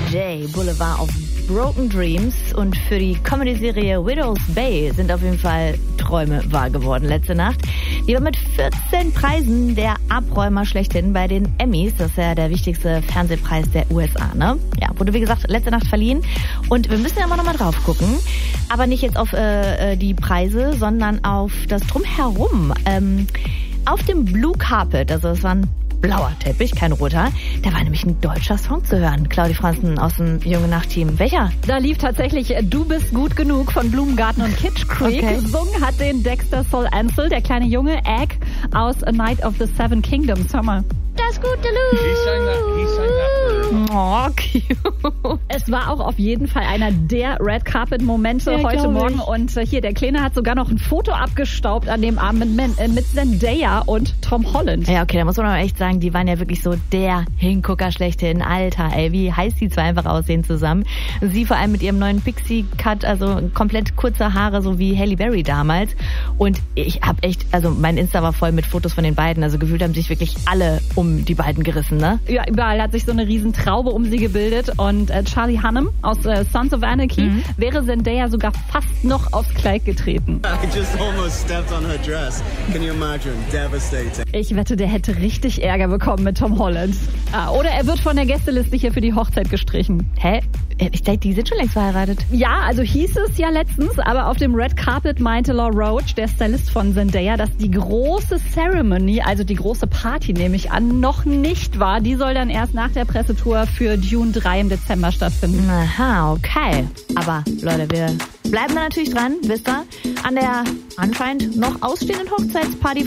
J, Boulevard of Broken Dreams. Und für die Comedy-Serie Widow's Bay sind auf jeden Fall Träume wahr geworden letzte Nacht. Die war mit 14 Preisen der Abräumer schlechthin bei den Emmys. Das ist ja der wichtigste Fernsehpreis der USA, ne? Ja, wurde wie gesagt letzte Nacht verliehen. Und wir müssen ja immer noch mal drauf gucken. Aber nicht jetzt auf die Preise, sondern auf das Drumherum. Auf dem Blue Carpet, also es war ein blauer Teppich, kein roter. Da war nämlich ein deutscher Song zu hören. Claudi Franzen aus dem Junge Nacht-Team. Welcher? Da lief tatsächlich Du bist gut genug von Blumengarten und Kitsch Creek. Okay. Gesungen hat den Dexter Sol Ansel, der kleine Junge Egg aus A Night of the Seven Kingdoms. Hör mal. Das gute Loot. He sang that Oh, cute. Es war auch auf jeden Fall einer der Red Carpet Momente Ja, heute glaub Morgen. ich. Und hier, der Kleine hat sogar noch ein Foto abgestaubt an dem Abend mit Zendaya und Tom Holland. Ja, okay, da muss man aber echt sagen, die waren ja wirklich so der Hingucker schlechthin. Alter, ey, wie heiß die zwei einfach aussehen zusammen. Sie vor allem mit ihrem neuen Pixie-Cut, also komplett kurze Haare, so wie Halle Berry damals. Und ich hab echt, also mein Insta war voll mit Fotos von den beiden. Also gefühlt haben sich wirklich alle um die beiden gerissen, ne? Ja, überall hat sich so eine riesen Traube um sie gebildet. Und Charlie Hunnam aus Sons of Anarchy wäre Zendaya sogar fast noch aufs Kleid getreten. I just almost stepped on her dress. Can you imagine? Devastating. Ich wette, der hätte richtig Ärger bekommen mit Tom Holland. Oder er wird von der Gästeliste hier für die Hochzeit gestrichen. Hä? Ich dachte, die sind schon längst verheiratet. Ja, also hieß es ja letztens, aber auf dem Red Carpet meinte Law Roach, der Stylist von Zendaya, dass die große Ceremony, also die große Party nehme ich an, noch nicht war. Die soll dann erst nach der Pressetour für Dune 3 im Dezember stattfinden. Aha, okay. Aber Leute, wir bleiben da natürlich dran, wisst ihr, an der anscheinend noch ausstehenden Hochzeitsparty